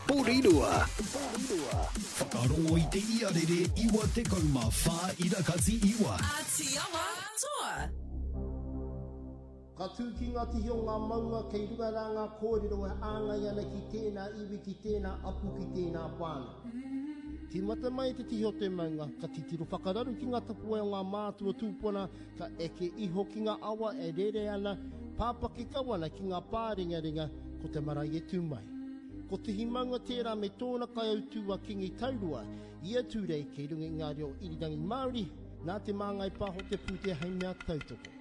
Porirua. Whakarongo I te ia rere iwa te kauma wha ira kasi iwa. Atiawa toa. Ka tū ki ngā tihi o ngā maunga kei runga rā ngā kōrero e āngai ana ki tēnā iwi ki tēnā apu ki tēnā pāna. Ti mata mai te tihi o te maunga, ka titiro whakararu ki ngā tapua o ngā mātua tūpona, ka eke iho ki ngā awa e rere ana, pāpake kawana ki ngā pāringa-ringa ko te marae e tū mai. Ko te himaunga tērā me tōna kai au tūa kingi taurua, ia tūrei kei runga i ngā reo irirangi Māori, nā te māngai pāho te pūtea hei mea tautoko.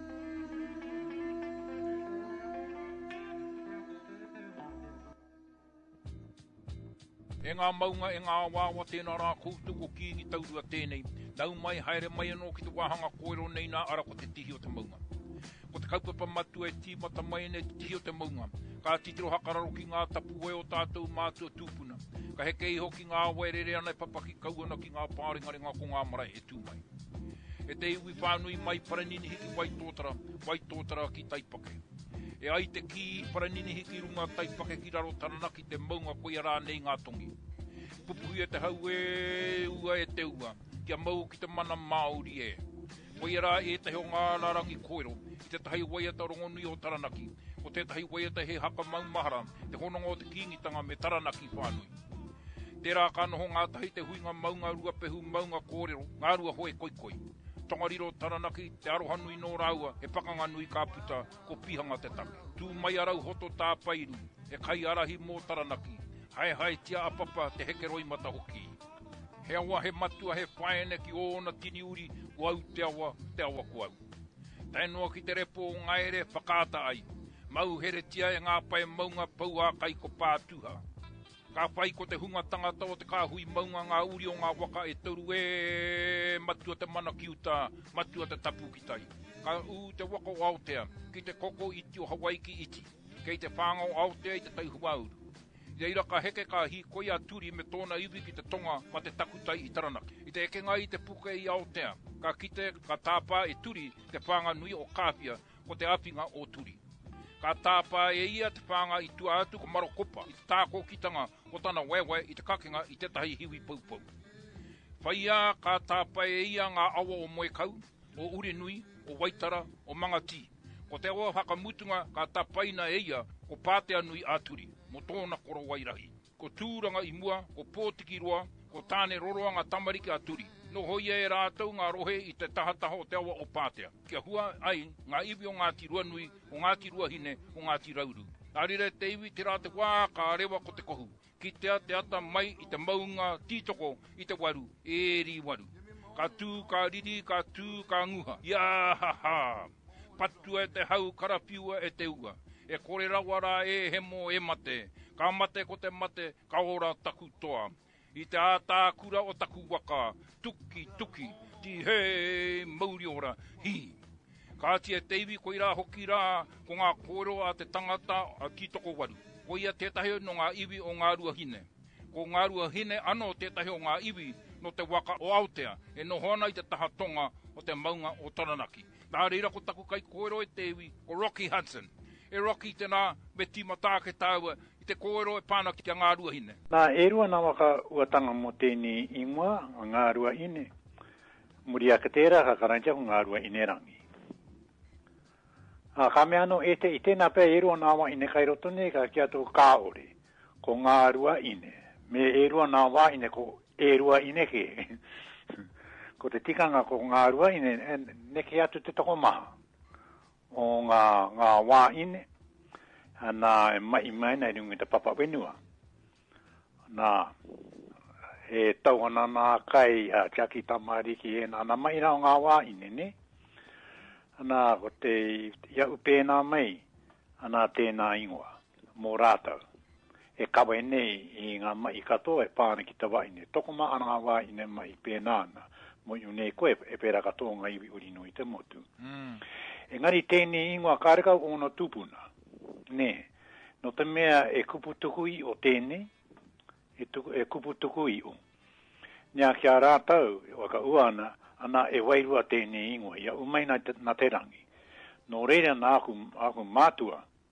E ngā maunga e ngā wāwa tēnā rā koutu o kiingi taurua tēnei, nau mai haere mai anō ki te wāhanga koero nei nā ara ko te tihi o te maunga. Ko te kaupapa matua e tīmata mai nei te tihi o te maunga, ka titiro hakararo ki ngā tapu e o tātou mātua tūpuna, ka heke iho ki ngā wairere ana e papaki kauana ki ngā pāringaringa ko ngā marae e tūmai. E te iwi whānui mai paranini hiki waitōtara ki taipake. E ai te ki paranini hiki runga taipake ki raro taranaki te maunga koe rā nei ngā tongi. Pupuhi e te hau e ua e te ua, kia mau ki te mana Māori e. Koe rā e te heo ngā larangi koero, i te tahi waiata rongonui o taranaki, o te tahi waiata he haka maumahara, te hononga o te kiingitanga me taranaki whānui. Tērā ka noho ngā tahi te huinga maunga rua pehu maunga kōrero, ngā rua hoe koikoi. Tongariro taranaki, te arohanui no rāua, e pakanga nui ka puta, ko pihanga te take. Tū mai arau hoto tā pairu, e kai arahi mō taranaki, hai tia apapa te hekeroi mata hoki. He awa he matua he whaene ki ōna tini uri, wau te awa kuau. Tainoa ki te repo o ngaere whakata ai, mau here tia e ngā pai maunga paua kai ko pātuha. Ka whai ko te hunga tangata o te kāhui maunga ngā uri o ngā waka e tauru e matua te mana kiuta, matua te tapu ki tai. Ka te waka o Aotea, ki te koko iti o Hawaii ki iti, kei te whanga o Aotea i te tauhuauru. I reira ka heke ka hi koia turi me tōna iwi ki te tonga ma te takutai i taranaki. I te eke ngai i te puke i Aotea, ka kite ka tāpā e turi te whanga nui o kāpia ko te awhinga o turi. Ka tāpā e ia te whanga i tua atu ko marokopa i te tāko kitanga o tana wewe i te kakinga i te tahi hiwi paupau. Whaia ka tāpā e ia ngā awa o moekau, o urenui, o waitara, o mangati. Ko te awa whakamutunga ka tāpaina e ia ko pātea nui āturi, mo tōna koro wairahi. Ko tūranga i mua, ko pōtiki roa, ko tāne roroanga tamariki āturi. No hoia e rātou ngā rohe i te tahataha o te awa o pātea. Kia hua ai ngā iwi o Ngāti Ruanui, o Ngāti Ruahine, o Ngāti Rauru. Arire te iwi te rā te wā ka rewa ko te kohu. Ki te ata mai i te maunga tītoko i te waru, eri waru. Ka tū, ka riri, ka tū, ka nguha. Ia ha ha! Patua e te hau karapiua e te ua. E kore rawara e hemo e mate. Ka mate ko te mate, ka ora taku toa. I te ātā kura o taku waka, tuki, ti hei mauri ora, hi. Ka tia te iwi ko ira hoki rā, ko ngā kōro a te tangata a ki toko waru. Ko ia tētahi no ngā iwi o ngā ruahine. Ko ngā ruahine ano tētahi o ngā iwi no te waka o Aotea, e no hona i te taha tonga o te maunga o Taranaki. Tā reira ko taku kai kōro e te iwi, ko Rocky Hudson. E Rocky tēnā me tīmata ke tāua, i te kōero e pāna ki ngā ruahine. Nā, e rua nā waka uatanga mo tēni ingoa, ngā ruahine. Muri a ka tērā, ka karantia ko ngā ruahine rangi. Ka mea no e te i tēnā pēr e rua nā wā ine kai rotone, ka kia tō kāore, ko ngā ruahine. Me e rua nā wā ine ko e ruahine ke. Ko te tikanga ko ngā ruahine, neke atu te toko maha. O ngā wā ine. Nā e mai nei rungi te papa wenua. Nā e tauana nā kai a Jackie Tamariki e nā mai rao ngā wā ine ne. Nā ko te iau pēnā mai nā tēnā ingoa mō rātau. E kawa e nei i ngā mai katoa e pāna ki te wā ine. Toko maa ana ngā wā ine mai pēnā na. Mo iu nei koe e pēra katoa ngā iwi uri nui te motu. Engari tēnei ingoa kāreka o no tupuna. Ne, no te mea e kupu tukui o tēnei, e kupu tukui o. Nia kia rātau, waka uana, ana e wairua tēnei ingoa, ia umai na te rangi. No reira nā aku mātua,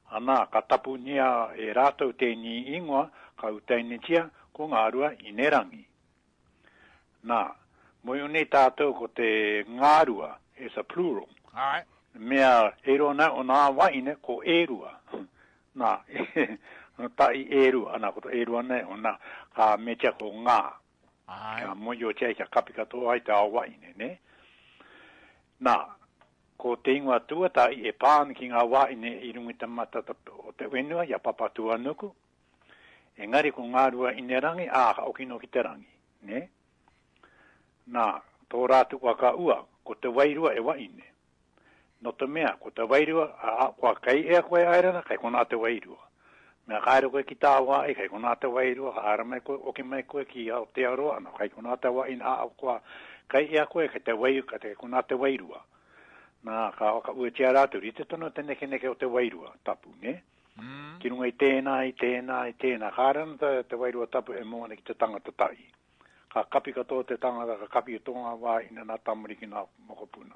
Ana ka tapu nia e rātou te ni ingoa, ka utaine tia, ko ngārua i nerangi. Nā, moi nei tātou ko te ngārua, as a plural. Ai. Mea erona o nā waine ko erua. Nā, tai erua, ana ko to erua nei o nā, ka metia ko ngā. Ai. Ka moi o tia kia kapika toa ai te a waine, ne? Nā, ko te ingoa tuatai e pāni ki ngā waine i rungi tamata o te wenua, ia papatua nuku. Engari ko ngārua i ne rangi, ka okino ki te rangi, ne? Nā, tō rātu kwa ka ua, ko te wairua e waine. No te mea, ko te wairua, kwa kai ea koe aerana, kai kona te wairua. Mea kaere koe ki tā wai, kai kona te wairua, ka ara mai koe, oki mai koe ki Aotearoa, ana kai kona te waine, kwa kai ea koe, kai te wairua, kai kona te wairua. Nā, ka oka ua tia rātu, rite tono te neke o te wairua, tapu, ne? Ki runga i tēnā, ka arana te wairua tapu e moana ki te tangata tai. Ka kapi katoa te tangata, ka kapi o tonga wā ina nā tamariki nā mokopuna.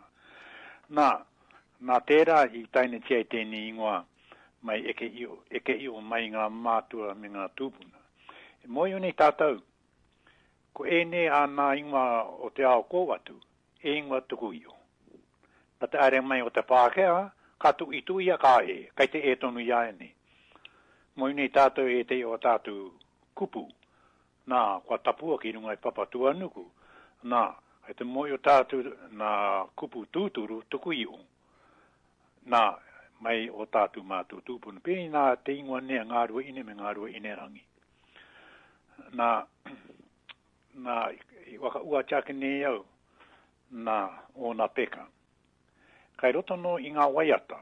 Nā tērā i taine tia i tēni ingoa mai eke io mai ngā mātua me ngā tūpuna. E moi o nei tātou, ko e ne a nā ingoa o te ao kōwatu, e ingoa tuku io. Na te are mai o te Pākehā, ka tu i tuia ka kai te e tonu ia e ne. Moi nei tātou e te o tātou kupu. Nā, kua tapua ki runga i papatua nuku. Nā, e te moi o tātou nā kupu tūturu tuku iu. Nā, mai o tātou mātou tūpuna. Pēni nā te ingoa nea ngārua ine me ngārua ine rangi. Nā, i waka ua chake ne au, nā, o nā peka. Kai roto no i ngā waiata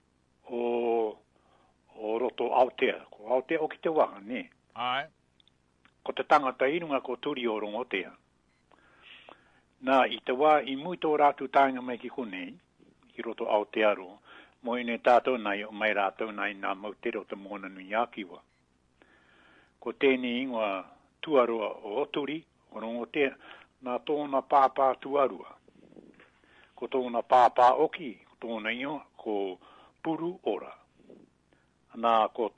o roto Aotea. Ko Aotea o ki te waka, ne? Ai. Ko te tangata irunga ko turi o rongotea. Nā, i te wā, i mui tō rātu tāinga mai ki konei, ki roto Aotearo, moi ne tātou nai o mai rātou nai nā mautere o te mōna nui ākiwa. Ko tēni ingoa tuarua o turi, o rongotea, nā tōna pāpā tuarua. Ko tōna pāpā oki, ko tōna ingoa, ko puru ora. Nā, ko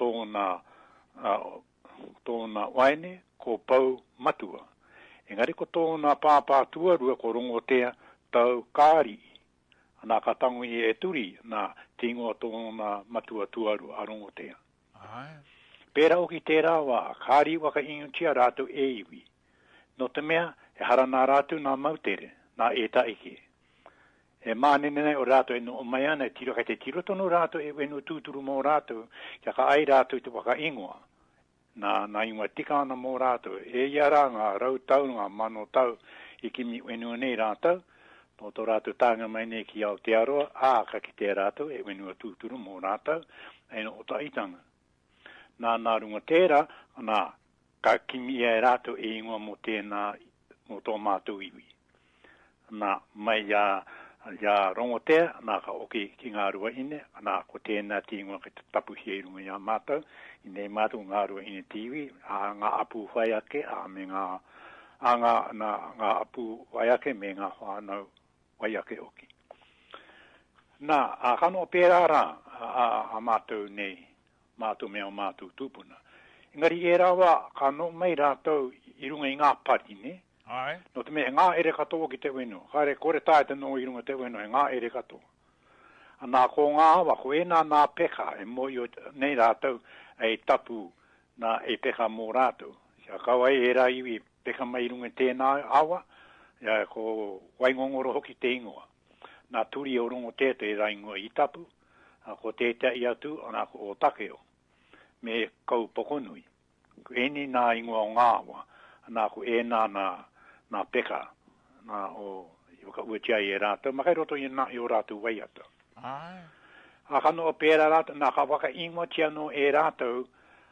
tōna waine, ko pau matua. Engari ko tōna pāpā tuarua ko rongotea tau kāri. Nā ka tangu i e turi, nā tingoa tōna matua tuarua a rongotea. Pēra oki tērā wā, kāri waka ingotia rātu e iwi. No te mea, e harana rātu nā mautere, nā e taike. E mānene o rātu e no o mai ana, tiro kai te tiro tono rātu e wenu tūturu mō rātu, kia ka ai rātu te waka ingoa. Nā ingoa tika ana mō rātu, e iara ngā rau tau, ngā mano tau, i kimi wenu nei rātau, no tō rātu tānga mai nei ki Aotearoa, ka ki te rātu, e wenu tūturu mō rātau, e no o taitanga. Nā runga tērā, nā, ka kimi e rātu e ingoa mō tēnā, mō tō mātou iwi. Nā, mai ia rongotea, nā ka oki ki ngā rua ine, nā ko tēnā ti ingoa ki te tapu hei runga ia mātou, i nei mātou ngā rua ine tiwi, ngā apu whaiake, ngā apu whaiake me ngā whānau whaiake oki. Nā, kano pērā rā, a mātou nei, mātou mea o mātou tūpuna. Engari e rawa, kano mai rātou i runga i ngā pari, ne? Ai. No te mea, ngā ere katoa ki te wenu. Haere, kore tae te no i runga te wenu, ngā ere katoa. Nā ko ngā awa, ko e nā peka, e moi o nei rātou, e tapu nā e peka mō rātou. Ia kaua e rā iwi peka mai runga tēnā awa, ia ko waingongoro hoki te ingoa. Nā turi o rongo tēta e rā ingoa i tapu, ko tēta i atu, nā ko o takeo, me kau pokonui. Ko eni nā ingoa o ngā awa, nā ko e nā peka, nā o i waka uatia i e rātou, makai roto i nā i o rātou waiata. Kano o pēra rātou, nā ka waka ingoa tia no e rātou,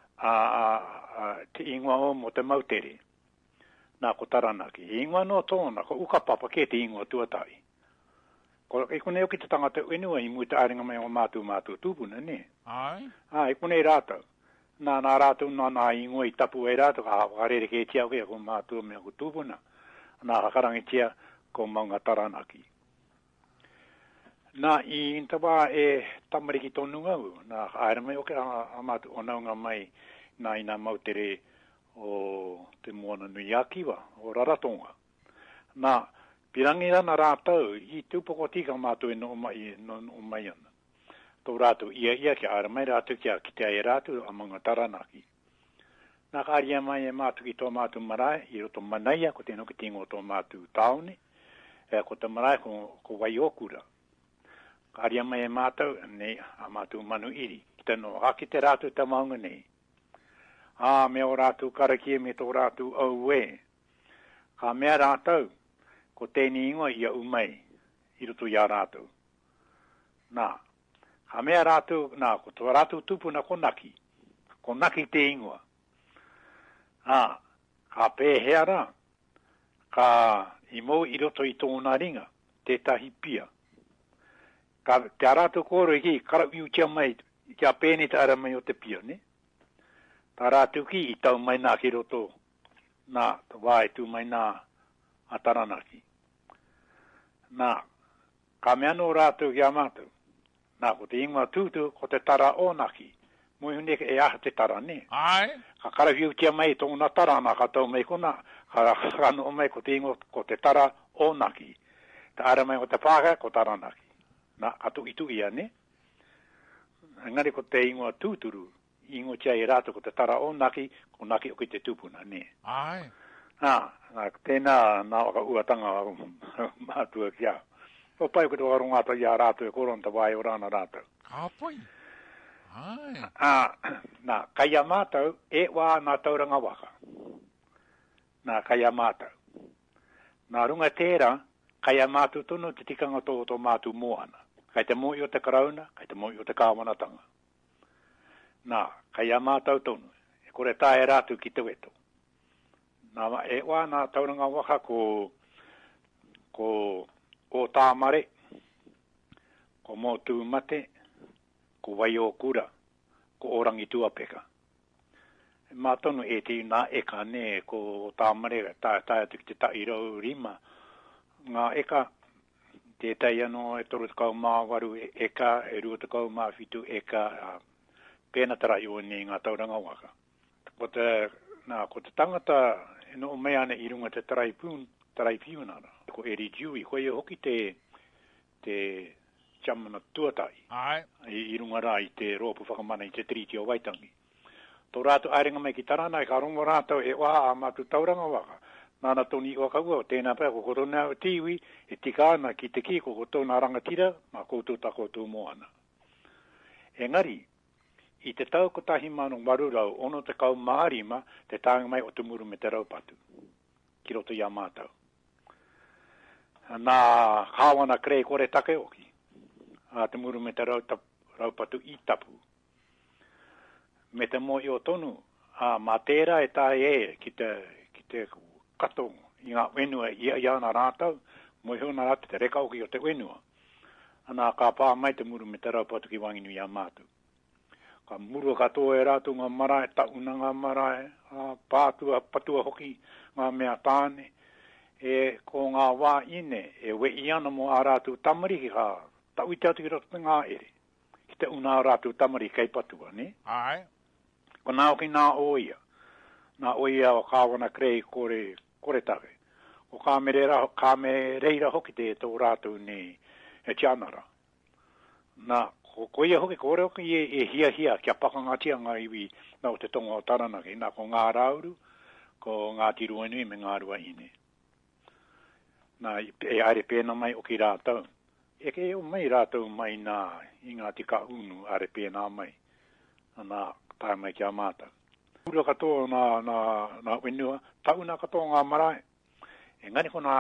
te ingoa o mo te mautere, nā ko taranaki. Ingoa no tōna, ko ukapapa ke te ingoa tuatai. Ko e kone o ki te tangata wenua i mui te aringa mai o mātou tūpuna, ne? E kone rātou. Nā rātou nā ingoa i tapu e rātou, ka hakarere ke tia o kia ko mātou mea ko tūpuna. Nā hakarangi tia ko maunga taranaki. Na I intawa tamariki tonu ngau, na aere mai oke amatu o naunga mai na ina mautere o te moana nui akiwa, o Raratonga. Na pirangi ana rātau, I tūpoko tika mātu no mai ana. Tō rātu ia ki aere mai rātu kia ki te ai rātu amanga taranaki. Nā kāria mai mātu ki tō mātu marae, I roto manaia ko te noki tingo tō mātu taone, ko te marae ko Waiokura. Kāria mai mātou, nei, a mātu manu iri. Ki no haki te rātu te maunga nei. Me o rātu karakia me tō rātu au e. Ka mea rātou, ko tēni ingoa ia umei, I roto ia rātou. Nā, ka mea rātou, ko tō rātou tupuna konaki. Konaki te ingoa. Ka pēhea rā. Ka imo I roto I tōna ringa, tētahi pia. Ka te arātou kōro ki, karau iu kia mai, kia pēni te ara mai o te pia, ne? Tā rātou ki I tau mai nā ki roto, nā, tā wāe tū mai nā a taranaki. Nā, ka mea no rātou ki a mātou. Nā, ko te ingoa tūtu, ko te tara o naki. Mui huneke aha te tara, ne? Ai. Ka karau iu kia mai tōna tara nā katau mai kona, ka no mai ko te ingoa, ko te tara o naki. Tā ara mai o te pāka, ko taranaki. Nā, atu itu ia, ne? Ngari ko te ingoa tūturu, ingo tia I rātou ko te tara o naki, ko naki o ki te tupuna, ne? Ai. Nā, tēnā, nā waka uatanga mātua kia. O pai ko te warongata ia rātou e koronta wai o rāna rātou. Ka pai. Ai. Nā, kaia mātou, wā nā tauranga waka. Nā, kaia mātou. Nā runga tērā, kaia mātou tono te tikanga tō mātou moana. Kai te moi o te karauna, kai te moi o te kāwanatanga. Nā, kaia mātou tono. E kore tāe rātou ki te weto. Nā, wā nā tauranga waka ko o tāmare, ko mōtū mate, ko Waiokura, ko orangi tuapeka. Mā tonu te nā eka ne, ko tāmare, tāia tuki te tairau rima. Ngā eka, tētai anō e toru te kau mā waru eka, e rua te kau mā whitu eka, pēna tarai o ne ngā tauranga waka. Ko te tangata, e no mea ne I runga te tarai piunara. Ko Eri Dewey, ko e hoki te chamana tuatai. Ai. I runga rā I te rōpu whakamana I te triti o Waitangi. Tō rātou airinga mai ki tarana, ka rongo rātou wā mātu tauranga waka. Nāna tōni o kaua, tēnā pēr, ko kotona o tiwi, tika ana ki te ki, ko kotona rangatira, mā koutou ta koutou moana. Engari, I te tau ko tahi manu marurau, ono te kau maarima, te tānga mai o te muru me te raupatu. Ki roto ia mātau. Nā kāwana krei kore take oki. Te muru me te raupatu I tapu. Me te mo I o tonu, mā tērā e tāe ki te katongo. I ngā wenua ia na rātau, mo I hona rāte te reka oki o te wenua. Nā kā pā mai te muru me te raupatu ki wanginu ia mātu. Ka muru katoa e rātu ngā marae, tauna ngā marae, pātua, patua hoki, ngā mea tāne. Ko ngā wā ine, we I ana mo a rātu tamariki ka, tau I te atu ki roto ngā ere. Ki te una rātu tamariki kei patua, ne? Ai. Ko nā oki nā oia. Nā oia o kāwana krei kore take. Ko kāmereira hoki te tō rātu ne he tianara. Nā, ko ia hoki, ko ore hoki hia, kia pakangatia ngā iwi nā o te tonga o taranaki. Nā ko ngā rauru, ko ngā tiruanui me ngā rua ine. Nā, aere pēna mai o ki rātau. Ke o mai rātau mai nā, I ngā tika unu aere pēna mai. Nā, tāi mai kia mātau. Ura katoa nā wenua, tauna katoa ngā marae. Engari ko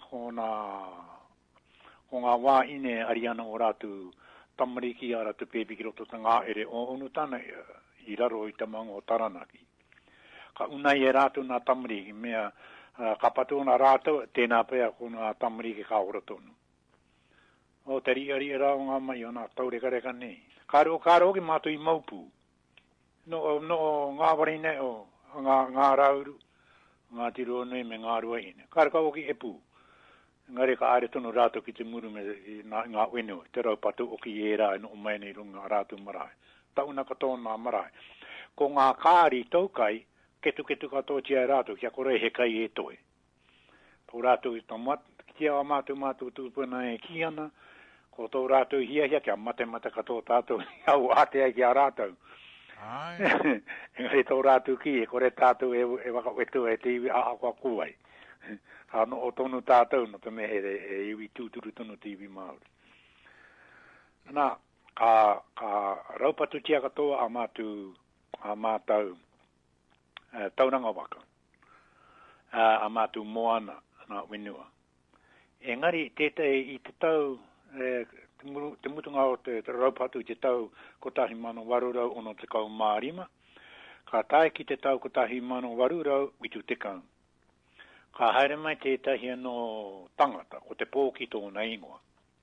ngā wā ine ariana o rātu tamariki a rātu pēpiki roto ta ngā ere o onu tāna I raro I te maunga o taranaki. Ka unai e rātu nā tamariki, mea ka patua nā rātou, tēnā pēa ko nā tamariki ka ora tonu. O te ria rā o ngā mai o nā taureka nei. Kāro ki mātu I maupu. No ngā warine o ngā rauru, ngā tiroa nui me ngā rua ine. Kāro ka oki e pū. ngare ka are tono rātou ki te muru me ngā wenu, te raupatu o ki e rā no mai nei runga rātou marae. Tauna katoa marae. Ko ngā kāri taukai, ketu katoa tia rātou, kia kore he kai e toe. Tō rātou i tamat, kia a mātou tūpuna e ki ana, ko tō rātou hia kia mate katoa tātou, au ātea ki a rātou. Engari tō rātou ki e kore tātou e waka wetu e te iwi a akua kuai. Hano o tonu tātou no te mehe e iwi tūturu tonu te iwi Māori. Nā, ka raupatu tia katoa a mātou tauranga waka. A mātou moana nā wenua. Engari tētai i te tau, te mutunga o te raupatu te tau kotahi mano warurau ono te kau mārima. Ka tae ki te tau kotahi mano warurau witu te kau. Ka haere mai tētahi anō tangata, o te pōki tōna ingoa.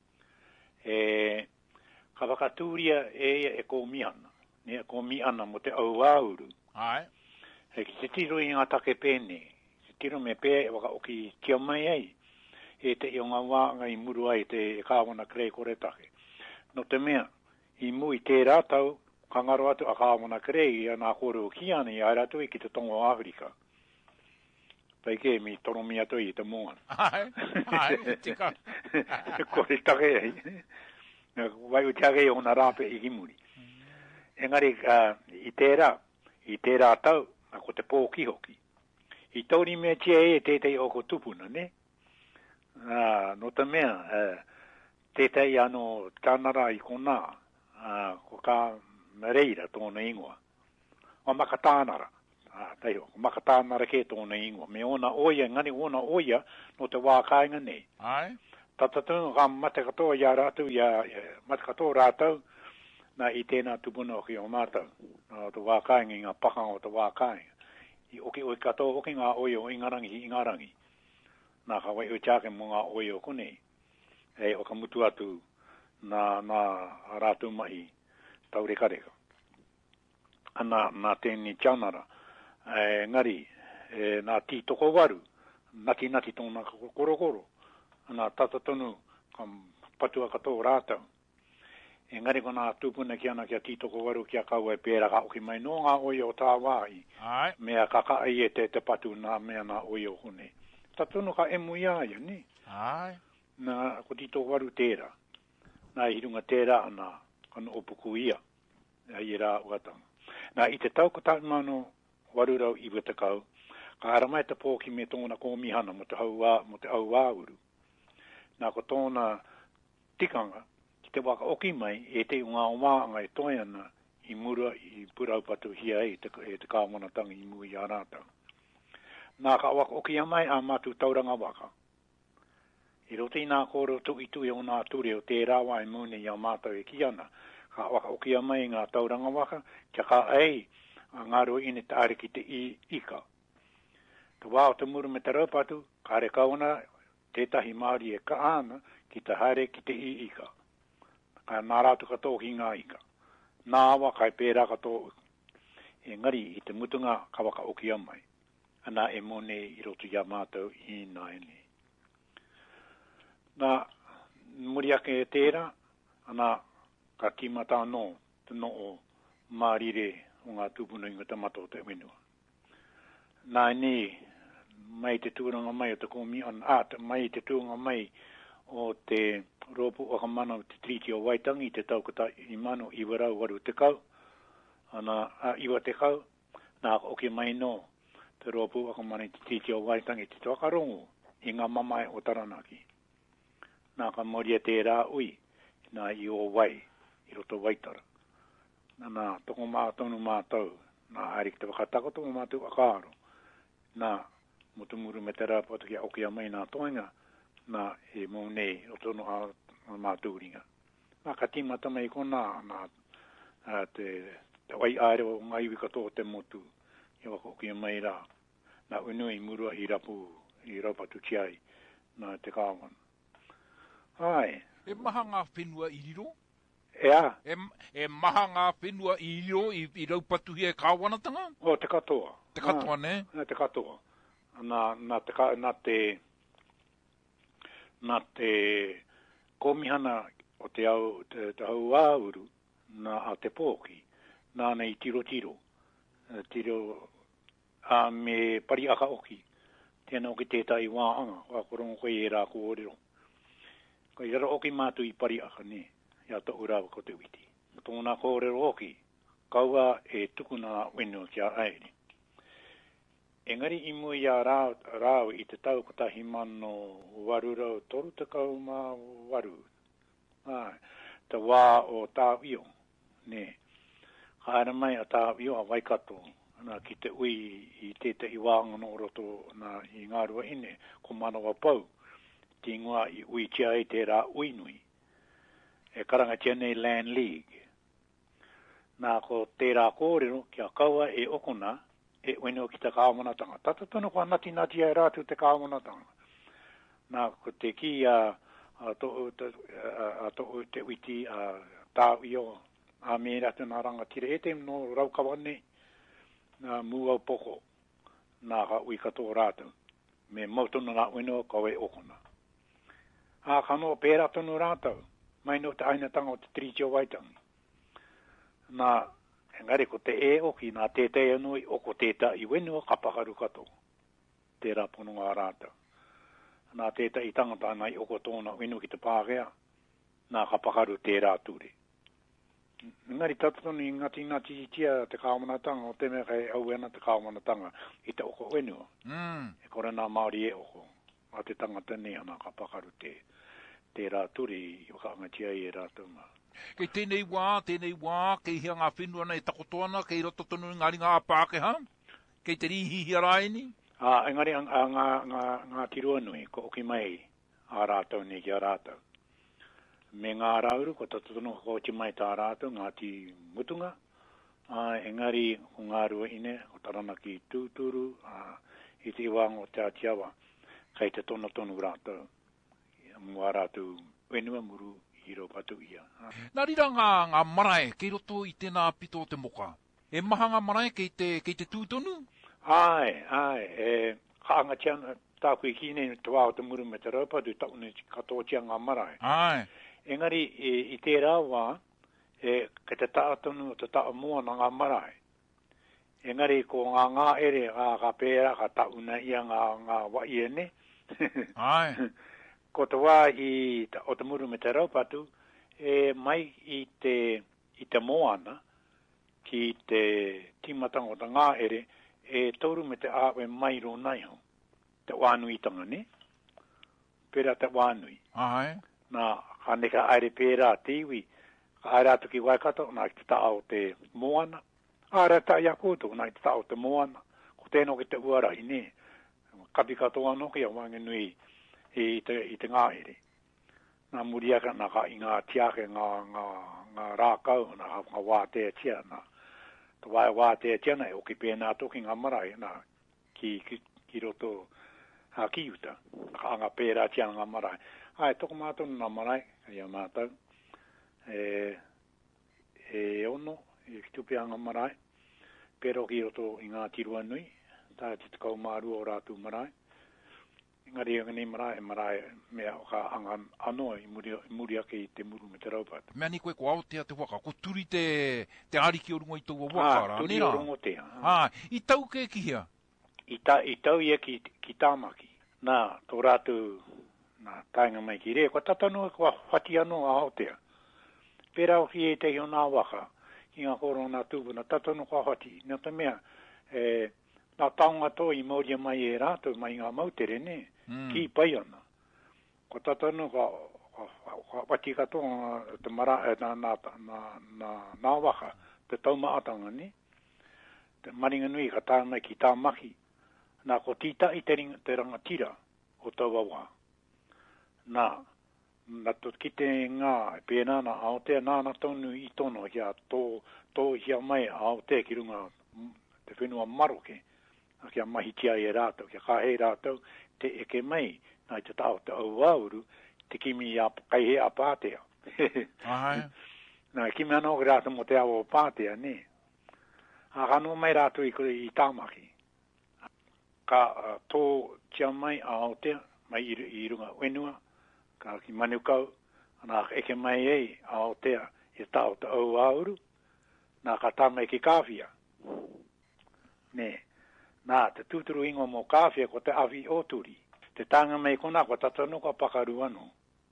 Ka wakatūria e ko miana, ne ko miana mo te au auru. He ki te tiro i ngā take pēne, te tiro me pē e waka oki kia mai ai, e te i o ngā wānga i muru ai te kāwana krei kore take. No te mea, i mui tē rātau, ka ngaro atu a kāwana krei i a nā kore o kiana i a rātau i ki te tongo Afrika. Pai ke mi toromi atu i te moana. Tika. Kore take ai. Wai u take i ona rāpe i kimuri. Engari, i tērā tau, a ko te pōki hoki. I tauri mea tia e tētei o ko tupuna, ne? No te mea, tētei ano tānara i kona, ko ka mereira tōna ingoa. O makatānara. Taiho, makatānara ke tōna ingoa. Me ona oia, ngani ona oia, no te wākainga nei. Tatatunga ka mate katoa ia rātou, mate katoa rātou, na i tēnā tupuna o ki o mātou. O te wākainga i ngā pakanga o te wākainga. I oki oi katoa oki ngā oia o ingarangi. Nā ka wai oi tāke mo ngā oia o kone. Hei, o ka mutu atu nā rātou mahi taurekareka. Ana nā tēni tianara. Ngari, nā tī toko waru, nati tōna korokoro, nā tatatonu, ka patua katoa rātau. Engari ko nā tūpuna ki ana kia tī toko waru kia kaua e pēra ka oki mai no ngā oia o tā wāi, mea kaka ai e te patu nā mea nā oia o hune. Tatonu ka emu iaia, ni? Nā ko tī toko waru tērā, nā hirunga tērā nā kanu opuku ia, i rā uatanga. Nā i te tau ko tā mano, warurau i wata kau, ka haramai te pōki me tōna kōmihana mo te au āuru. Nā ko tōna tikanga, ki te waka oki mai, e te ngā wāanga e toi ana i mura i puraupatu hia e te kāmonatangi i mui a rātau. Nā ka waka oki a mai a mātu tauranga waka. I roti nā kōro tui o nā ture o te rāwa e mune i a mātau e ki ana, ka waka oki a mai ngā tauranga waka, kia ka ei, ngaro ine te are ki te ika. Te wā o te muru me te raupatu, ka are kauna, tētahi Māori e ka ana, ki te haere ki te ika. Ka nā rātu katoa ki ngā ika. Nā awa kai pērā katoa. E ngari i te mutunga ka waka oki amai. Ana e mone i rotu ia mātou i nā ene. Nā muri ake e tērā, ana ka kimata anō, te no o Mārire o ngā tūpuna inga tamato te wenua. Nā ni, mai te tūranga mai o te komi an mai te tūranga mai o te ropu o ka mana o te triti o Waitangi, te taukata i mano i warau waru te kau, iwa te kau, nā oke mai no, te ropu o ka mana i te triti o Waitangi, te wakarongo, i ngā mamae o Taranaki. Nā ka moria te rā ui, nā i o wai, i roto Waitara. Nā toko mātonu mātau, nā haere ki te wakatako toko mātau akaro, nā mutumuru me te rāpatu kia oki a mai nā toinga, nā e mou nei o tono a mātūringa. Nā ka tīmata mai kona, nā te wai aere o ngā iwi katoa te motu, i waka oki a mai rā, nā unui murua i raupatu tiai, nā te kāwana. Ai. E maha ngā whenua i riro? Ea. E maha ngā whenua i riro i raupatu hia e kāwanatanga? O, te katoa. Te katoa, ne? Te katoa. Nā nā te komihana o te au, te hau āuru, nā a te pōki, nā nei tiro, me pari aka oki, tēnā o ki tētai wāanga, wā korongo koe e rā kōrero. Ko i rara oki mātu I pari aka ne, ia tō urawa ko te witi. Tōna kōrero oki, kaua e tukuna wenu kia aere. Engari I mua ia rāu I te tau kotahi mano warurau toru te kauma waru. Te wā o tāwio, ne. Haere mai a tāwio a Waikato, na ki te ui I tētai wāanga no roto na I ngārua ine, ko manawa pau, ti ingoa I ui tia e te rā uinui. E karanga tia nei Land League. Nā ko te rā kōrero, kia kaua e okona, e weno ki te kāwanatanga. Tata tono kua nati ai rātu te kāwanatanga. Nā ko te ki a to te witi a tāwio a me ratu nā rangatire e te no raukawane nā mua poko nā ka ui katoa rātu. Me mautona nā weno kawe okona. A kano pēra tono rātau. Mai no te ainatanga o te Trichio Waitangi. Nā engari ko te e oki nā tētai anui o ko tētai wenua kapakaru kato. Tērā ponunga rāta. Nā tētai tangata nai o ko tōna wenu ki te pāgea. Nā kapakaru tērā tūre. Engari tatutonu I ngati tia te kāwanatanga o te mea kai auena te kāwanatanga I te oko wenua. E kore nā Māori e oko. A te tangata nei nā kapakaru tērā tūre I wakaangatia I e rātunga. Kei tēnei wā, kei hea ngā whenua nei takotoana, kei roto tonu ngāri ngā Pākehā, kei te rihihi araini. Engari ngā tirua nui, ko oki mai a rātau nei ki a rātau. Me ngā rauru, ko tatotono ko ti mai tā rātau, ngā ti mutunga. Engari ko ngā rua ine, ko taranaki tūturu, I te iwanga o te atiawa, kei te tono rātau. Mua rātau wenua muru, Hiro patu ia. Nā rira ngā marae, kei roto I tēnā pito o te moka. E maha ngā marae kei te tūtonu? Ai, kaanga tiana tāku I kine te wā o te muru me te raupatu, taune katoa tia ngā marae. Ai. Engari, I tērā wā, ke te tātonu o te tā mua na ngā marae. Engari, ko ngā ere, ka pēra, ka tauna ia ngā wai ene. Ai. Ko te wā o te muru me te raupatu, mai I te moana, ki te timatanga o te ngā ere, tauru me te awe mai ro nai ho. Te wānui tanga, ne? Pēra te wānui. Ai. Nā, haneka aere pēra te iwi, ka aere atu ki Waikato, nā ki te tā o te moana. Aere tā ia kūtu, nā ki te tā o te moana. Ko tēnō ki te uarai, ne? Kapi katoa no ki a wangenui, I te ngā ere. Nā muriaka nā ka I ngā tiake ngā rākau, nā wā tea tia, nā te wā tea tia nei, o ki pēnā toki ngā marae, nā ki roto ki uta, ka anga pērā tia ngā marae. Ai, toko mātonu ngā marae, ia mātau, ono, ki tupea ngā marae, pēro ki roto I ngā tirua nui, tā te kau māru o rātu marae. Ngari ngani marae mea o ka anga anoa I muri ake I te muru me te raupata. Mea ni koe ko aotea te waka, ko turi te ariki o rungo I tau waka rā, turi o rungo tea. I tau ke ki hea? I tau ia ki tāmaki. Nā, tō rātu, nā, tainga mai ki re, ko tatanu kua whati anō a aotea. Pērā o ki te hio nā waka, ki ngā koro nā tūpuna, tatanu kua whati. Nā te mea, nā taonga tō I mauria mai e rātou mai ngā mautere, ne? Ki pai ana. Ko tatanu ka wati katoa te mara nā waka, te taumaatanga, ne? Te maringa nui ka tāna ki tāmaki. Nā ko tita I te rangatira o tauawa. Nā to ki te ngā pēnā na aotea, nā tonu I tono kia tō hia mai aotea ki runga te whenua maroke. Kia mahi tia e rātou, kia kahe rātou, te eke mai, nai te tau te au auru, te kimi kai he a pātea. Nā kimi anō ki rātou mo te au o pātea, ne? Kano mai rātou I tāmaki. Ka tō tia mai a Aotea, mai I runga wenua, Ka ki manukau, ana eke mai ei, Aotea, e tau ta au auru, nā ka tama ki kāwhia. Ne, nā, te tūturu ingo mō kāwhia ko te awi oturi. Te tanga mei kona, ko tatanu ka pakaru anu.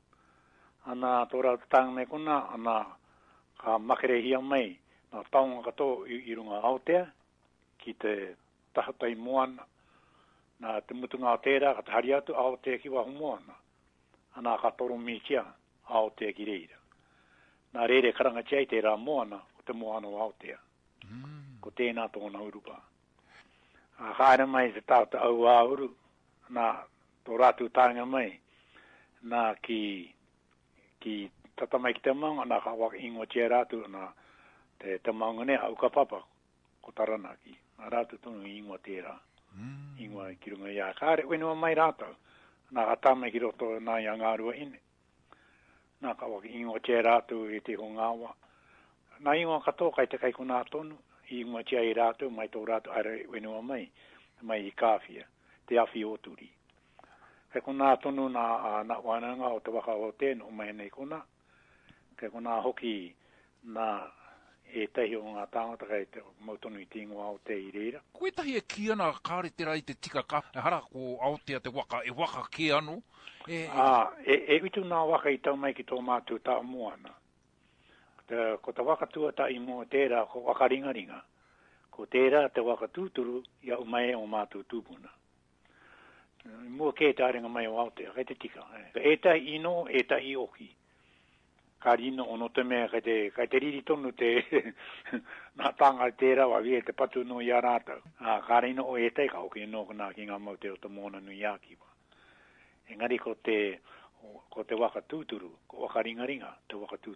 Ana, tōra te tanga mei kona, ana, ka makere hia mai, nā taunga kato i runga Aotea, ki te tahatai moana, nā te mutunga o tērā, ka te hari atu Aotea ki wahu moana. Ana ka toro mi kia, Aotea ki reira. Nā rere karanga tiai tērā moana, o te moana o Aotea. Ko tēnā tōna urupa. Ka aere mai te tau te au āuru, nā tō rātu tānga mai, nā ki tatamai ki te maunga, nā ka waka ingo tia rātu, nā te maunga nea, au ka papa, ko taranaki. Nā rātu tonu ingo tērā. Ingo ki runga ia. Ka aere wenua mai rātau, nā ka tāmai ki roto nā ia ngārua ine. Nā ka waka ingo tia rātu e te ho ngāwa. Nā ingo katoa kai te kai kuna tonu, ingo tia i rātu, mai tō rātu aere wenua mai i kāwhia, te awhi oturi. Kai kuna tonu nā wānanga o te waka o tēnu, mai nei kuna. Kai kuna hoki nā e tehi o ngā tāngata kai te mautonu i tīngoa o te i reira. Koe tahi e ki ana kāre tera i te tika ka, e hara ko Aotea te waka, e waka ki anu? E witu nā waka i tau mai ki tō mātu tā moana. Ko te waka tuata i mō tērā, ko waka ringaringa. Ko tērā te waka tūturu, ia umai o mātu tūpuna. Mua kē tāringa mai o Aotea, kai te tika. E tai ino, e tai oki. Ka rino ono te mea, kai te riri tonu te nā tanga tērā wa vie te patu no i a rātau. Ka rino o e tai ka oki no kana ki ngā mau te o te mōna nui āki wa. Engari ko te waka tūturu, ko waka ringaringa, te waka tūturu.